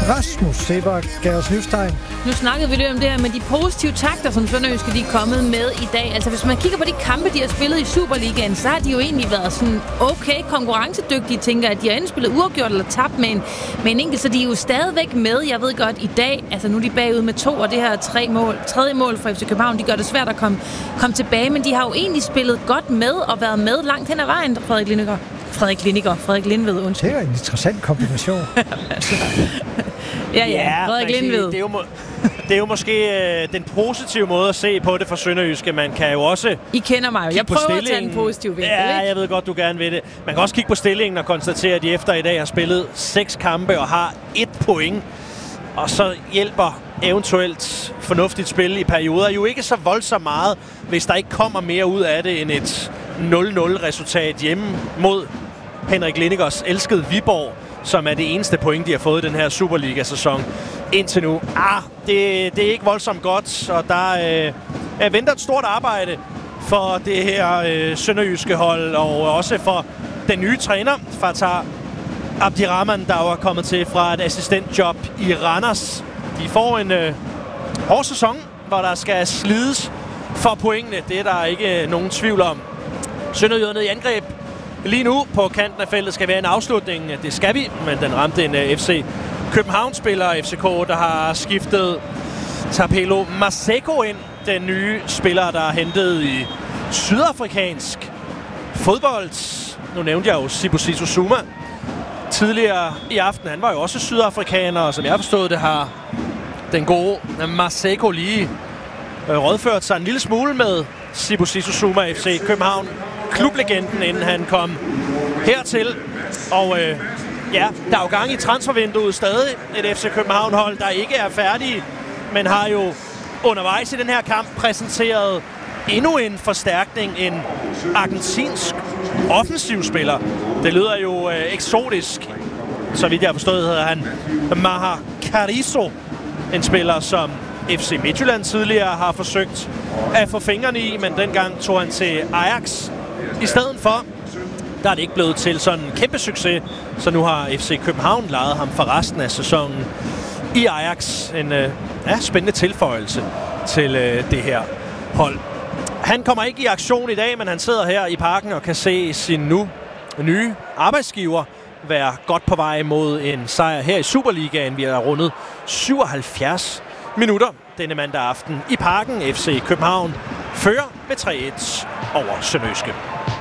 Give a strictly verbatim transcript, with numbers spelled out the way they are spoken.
Rasmus Seber gav os livstegn. Nu snakkede vi lidt om det her med de positive takter, som Sønderjyske de er kommet med i dag. Altså hvis man kigger på de kampe, de har spillet i Superligaen, så har de jo egentlig været sådan okay konkurrencedygtige, tænker at de har enten spillet uafgjort eller tabt med en, med en enkelt, så de er jo stadigvæk med. Jeg ved godt i dag, altså nu er de bagud med to, og det her tre mål, tredje mål fra F C København, de gør det svært at komme, komme tilbage, men de har jo egentlig spillet godt med og været med langt hen ad vejen, Frederik Lindegaard. Frederik Lindegaard, Frederik Lindved, undskyld. Det er en interessant kombination. ja, ja, Frederik Lindved. Det er jo, må, det er jo måske øh, den positive måde at se på det for Sønderjyske. Man kan jo også... I kender mig jo. Jeg prøver at tage den positive vinkel, Ja, ikke? jeg ved godt, du gerne vil det. Man kan også kigge på stillingen og konstatere, at de efter i dag har spillet seks kampe og har et point. Og så hjælper eventuelt fornuftigt spil i perioder jo ikke så voldsomt meget, hvis der ikke kommer mere ud af det end et nul nul resultat hjemme mod Henrik Lindegaards elskede Viborg, som er det eneste point, de har fået i den her Superliga-sæson indtil nu. Ah, det, det er ikke voldsomt godt, og der øh, er venter et stort arbejde for det her øh, sønderjyske hold, og også for den nye træner, Fatah Abdirahman, der jo er kommet til fra et assistentjob i Randers. De får en øh, hård sæson, hvor der skal slides for pointene. Det er der ikke nogen tvivl om. Sønderjyderne i angreb lige nu på kanten af feltet skal være en afslutning. Det skal vi, men den ramte en uh, F C København-spiller, F C K, der har skiftet Tapelo Maseko ind. Den nye spiller, der er hentet i sydafrikansk fodbold. Nu nævnte jeg jo Sibusiso Zuma tidligere i aften. Han var jo også sydafrikaner, og som jeg har forstået det, har den gode Maseko lige øh, rådført sig en lille smule med Sibusiso Zuma, F C København, klublegenden, inden han kom hertil. Og øh, ja, der er jo gang i transfervinduet stadig. Et F C København-hold, der ikke er færdige, men har jo undervejs i den her kamp præsenteret endnu en forstærkning, en argentinsk offensivspiller. Det lyder jo øh, eksotisk. Så vidt jeg har forstået, hedder han Maha Carrizo. En spiller, som F C Midtjylland tidligere har forsøgt at få fingrene i, men dengang tog han til Ajax. I stedet for, der er det ikke blevet til sådan en kæmpe succes, så nu har F C København lejet ham for resten af sæsonen i Ajax. En øh, ja, spændende tilføjelse til øh, det her hold. Han kommer ikke i aktion i dag, men han sidder her i parken og kan se sin nu nye arbejdsgiver være godt på vej mod en sejr her i Superligaen. Vi har rundet syvoghalvfjerds minutter denne mandag aften i parken. F C København fører med tre et over Sønderjyske.